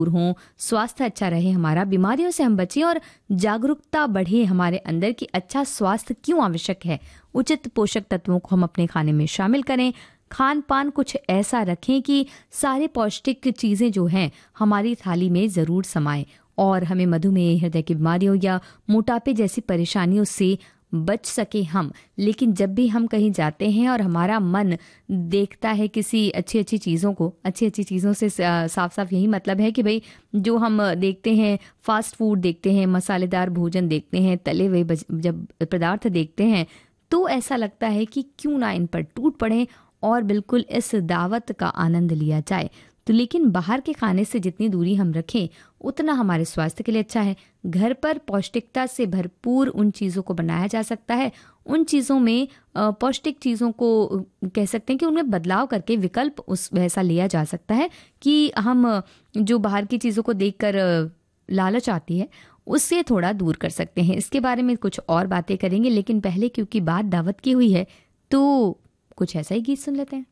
दूर हों, स्वास्थ्य अच्छा रहे हमारा, बीमारियों से हम बचें और जागरूकता बढ़े हमारे अंदर कि अच्छा स्वास्थ्य क्यों आवश्यक है। उचित पोषक तत्वों को हम अपने खाने में शामिल करें, खान पान कुछ ऐसा रखें कि सारे पौष्टिक चीज़ें जो हैं हमारी थाली में ज़रूर समाएं और हमें मधुमेह, हृदय की बीमारियों या मोटापे जैसी परेशानियों से बच सके हम। लेकिन जब भी हम कहीं जाते हैं और हमारा मन देखता है किसी अच्छी अच्छी चीज़ों को, अच्छी अच्छी चीज़ों से साफ साफ यही मतलब है कि भाई जो हम देखते हैं फास्ट फूड देखते हैं, मसालेदार भोजन देखते हैं, तले हुए जब पदार्थ देखते हैं तो ऐसा लगता है कि क्यों ना इन पर टूट पड़ें और बिल्कुल इस दावत का आनंद लिया जाए। तो लेकिन बाहर के खाने से जितनी दूरी हम रखें उतना हमारे स्वास्थ्य के लिए अच्छा है। घर पर पौष्टिकता से भरपूर उन चीज़ों को बनाया जा सकता है। उन चीज़ों में पौष्टिक चीज़ों को कह सकते हैं कि उनमें बदलाव करके विकल्प उस वैसा लिया जा सकता है कि हम जो बाहर की चीज़ों को देखकर लालच आती है उससे थोड़ा दूर कर सकते हैं। इसके बारे में कुछ और बातें करेंगे, लेकिन पहले क्योंकि बात दावत की हुई है तो कुछ ऐसा ही गीत सुन लेते हैं।